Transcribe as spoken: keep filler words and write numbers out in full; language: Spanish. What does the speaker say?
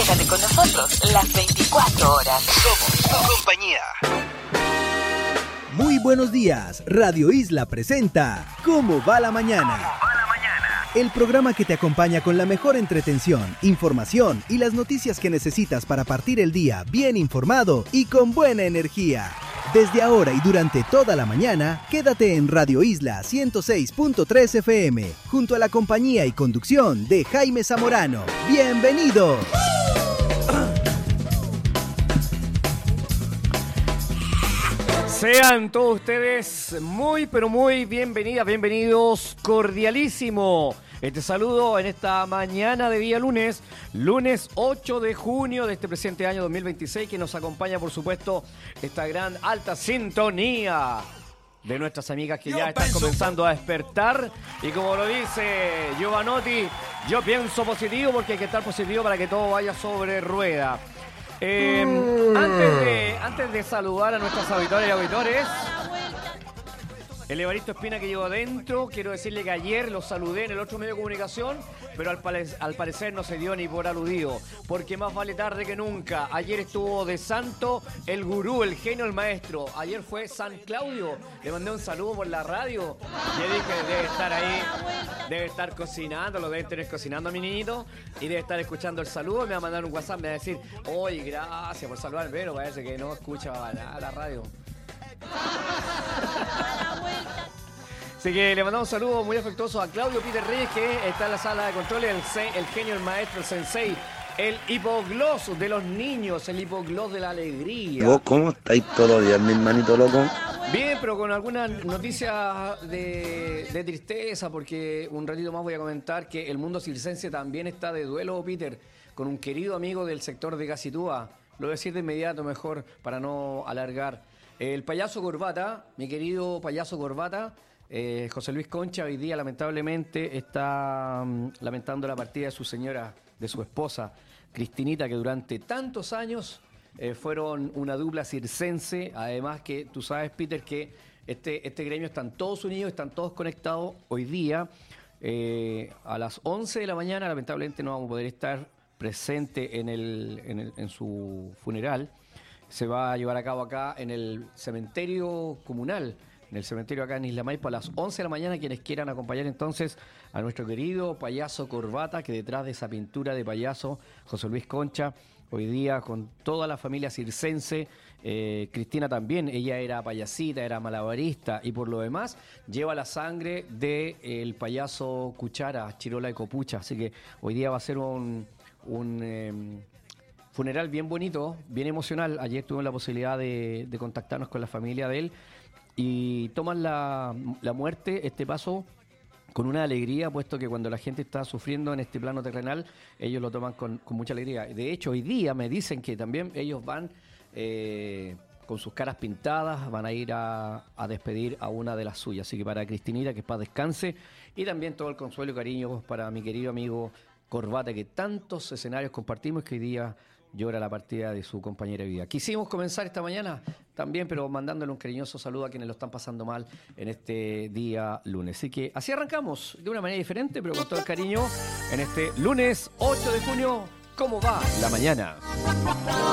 Quédate con nosotros las veinticuatro horas. Somos tu compañía. Muy buenos días. Radio Isla presenta ¿Cómo va la mañana? El programa que te acompaña con la mejor entretención, información y las noticias que necesitas para partir el día bien informado y con buena energía. Desde ahora y durante toda la mañana, quédate en Radio Isla ciento seis punto tres F M, junto a la compañía y conducción de Jaime Zamorano. ¡Bienvenidos! Sean todos ustedes muy, pero muy bienvenidas, bienvenidos, cordialísimo. Este saludo en esta mañana de día lunes, lunes ocho de junio de este presente año dos mil veintiséis, que nos acompaña, por supuesto, esta gran alta sintonía de nuestras amigas que ya están comenzando a despertar. Y como lo dice Giovanotti, yo pienso positivo porque hay que estar positivo para que todo vaya sobre rueda. Eh, mm. antes, de, antes de saludar a nuestras auditoras y auditores, el Evaristo Espina que llegó adentro, quiero decirle que ayer lo saludé en el otro medio de comunicación, pero al, al parecer no se dio ni por aludido, porque más vale tarde que nunca. Ayer estuvo de santo el gurú, el genio, el maestro. Ayer fue San Claudio, le mandé un saludo por la radio. Le dije, debe estar ahí, debe estar cocinando, lo debe tener cocinando a mi niñito, y debe estar escuchando el saludo. Me va a mandar un WhatsApp, me va a decir, oye, gracias por saludar, pero parece que no escucha la, la radio. Así que le mandamos un saludo muy afectuoso a Claudio Peter Reyes, que está en la sala de control, el, el genio, el maestro, el sensei, el hipogloss de los niños, el hipogloss de la alegría. ¿Vos cómo estáis todos los días, mi hermanito loco? Bien, pero con algunas noticias de, de tristeza, porque un ratito más voy a comentar que el mundo circense también está de duelo, Peter, con un querido amigo del sector de Gacitúa. Lo voy a decir de inmediato mejor para no alargar. El payaso Corbata, mi querido payaso Corbata, eh, José Luis Concha, hoy día lamentablemente está um, lamentando la partida de su señora, de su esposa, Cristinita, que durante tantos años eh, fueron una dupla circense. Además que tú sabes, Peter, que este, este gremio están todos unidos, están todos conectados. Hoy día, eh, a las once de la mañana, lamentablemente no vamos a poder estar presente en, el, en, el, en su funeral. Se va a llevar a cabo acá en el cementerio comunal, en el cementerio acá en Isla Maipo a las once de la mañana. Quienes quieran acompañar entonces a nuestro querido payaso Corbata, que detrás de esa pintura de payaso, José Luis Concha, hoy día con toda la familia circense, eh, Cristina también, ella era payasita, era malabarista y por lo demás lleva la sangre del payaso Cuchara, Chirola de Copucha. Así que hoy día va a ser un... un eh, funeral bien bonito, bien emocional. Ayer tuvimos la posibilidad de, de contactarnos con la familia de él y toman la, la muerte, este paso, con una alegría, puesto que cuando la gente está sufriendo en este plano terrenal, ellos lo toman con, con mucha alegría. De hecho, hoy día me dicen que también ellos van eh, con sus caras pintadas, van a ir a, a despedir a una de las suyas. Así que para Cristinita, que paz descanse, y también todo el consuelo y cariño para mi querido amigo Corbata, que tantos escenarios compartimos, que hoy día llora la partida de su compañera de vida. Quisimos comenzar esta mañana también, pero mandándole un cariñoso saludo a quienes lo están pasando mal en este día lunes. Así que así arrancamos, de una manera diferente, pero con todo el cariño, en este lunes ocho de junio. ¿Cómo va la mañana?